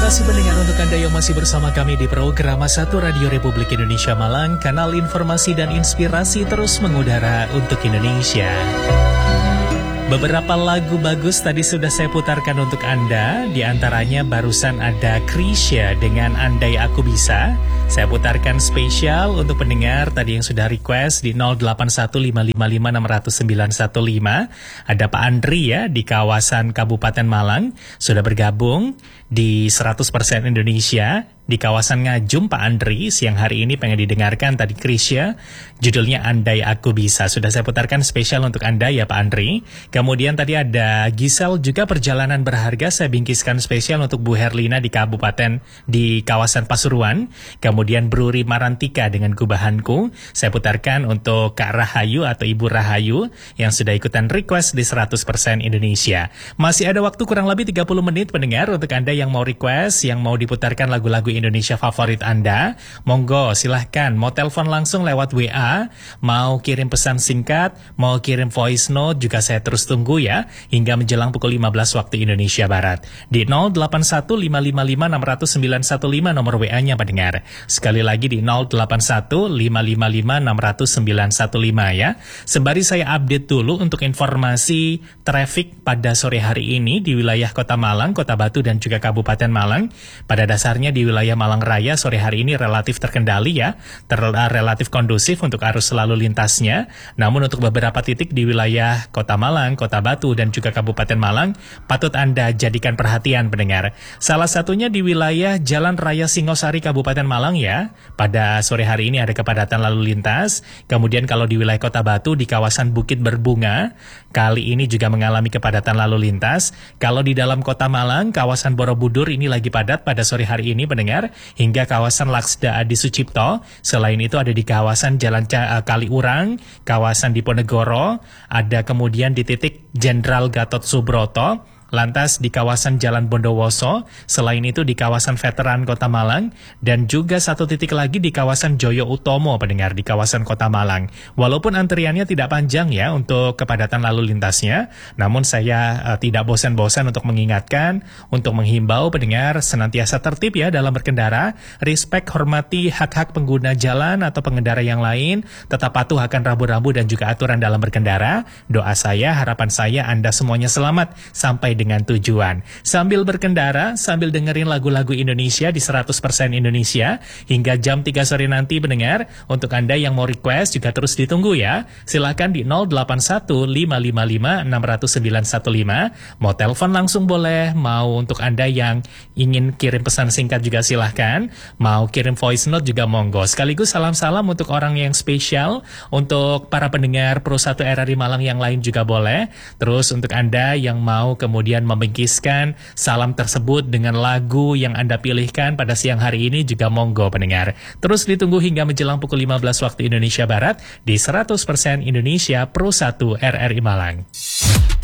kasih pendengar untuk Anda yang masih bersama kami di program 1 Radio Republik Indonesia Malang, kanal informasi dan inspirasi terus mengudara untuk Indonesia. Beberapa lagu bagus tadi sudah saya putarkan untuk Anda. Di antaranya barusan ada Krisya dengan Andai Aku Bisa. Saya putarkan spesial untuk pendengar tadi yang sudah request di 081555600915. Ada Pak Andri ya di kawasan Kabupaten Malang. Sudah bergabung di 100% Indonesia. Di kawasan Ngajum, Pak Andri, siang hari ini pengen didengarkan tadi Krisya, judulnya Andai Aku Bisa. Sudah saya putarkan spesial untuk Anda ya Pak Andri. Kemudian tadi ada Gisel juga perjalanan berharga, saya bingkiskan spesial untuk Bu Herlina di kawasan Pasuruan. Kemudian Bruri Marantika dengan Gubahanku, saya putarkan untuk Kak Rahayu atau Ibu Rahayu yang sudah ikutan request di 100% Indonesia. Masih ada waktu kurang lebih 30 menit pendengar untuk Anda yang mau request, yang mau diputarkan lagu-lagu Indonesia favorit Anda. Monggo silahkan, mau telepon langsung lewat WA, mau kirim pesan singkat, mau kirim voice note juga saya terus tunggu ya, hingga menjelang pukul 15 waktu Indonesia Barat. Di 081555600915 nomor WA-nya pendengar. Sekali lagi di 081555600915 ya. Sembari saya update dulu untuk informasi traffic pada sore hari ini di wilayah Kota Malang, Kota Batu dan juga Kabupaten Malang. Pada dasarnya di wilayah Malang Raya sore hari ini relatif terkendali ya, relatif kondusif untuk arus lalu lintasnya. Namun untuk beberapa titik di wilayah Kota Malang, Kota Batu dan juga Kabupaten Malang patut Anda jadikan perhatian pendengar. Salah satunya di wilayah Jalan Raya Singosari Kabupaten Malang ya. Pada sore hari ini ada kepadatan lalu lintas. Kemudian kalau di wilayah Kota Batu di kawasan Bukit Berbunga kali ini juga mengalami kepadatan lalu lintas. Kalau di dalam Kota Malang, kawasan Borobudur ini lagi padat pada sore hari ini pendengar, hingga kawasan Laksda Adi Sucipto. Selain itu ada di kawasan Jalan Kaliurang, kawasan Diponegoro, ada kemudian di titik Jenderal Gatot Subroto, lantas di kawasan Jalan Bondowoso, selain itu di kawasan Veteran Kota Malang, dan juga satu titik lagi di kawasan Joyo Utomo pendengar di kawasan Kota Malang. Walaupun antriannya tidak panjang ya untuk kepadatan lalu lintasnya, namun saya tidak bosan-bosan untuk mengingatkan, untuk menghimbau pendengar senantiasa tertib ya dalam berkendara, respect, hormati hak-hak pengguna jalan atau pengendara yang lain, tetap patuh akan rambu-rambu dan juga aturan dalam berkendara. Doa saya, harapan saya Anda semuanya selamat sampai dengan tujuan. Sambil berkendara, sambil dengerin lagu-lagu Indonesia di 100% Indonesia hingga jam 3 sore nanti pendengar. Untuk Anda yang mau request juga terus ditunggu ya. Silakan di 081555600915. Mau telepon langsung boleh, mau untuk Anda yang ingin kirim pesan singkat juga silahkan. Mau kirim voice note juga monggo. Sekaligus salam-salam untuk orang yang spesial, untuk para pendengar Pro 1 RRI Malang yang lain juga boleh. Terus untuk Anda yang mau kemudian membingkiskan salam tersebut dengan lagu yang Anda pilihkan pada siang hari ini juga monggo pendengar. Terus ditunggu hingga menjelang pukul 15 waktu Indonesia Barat di 100% Indonesia Pro 1 RRI Malang.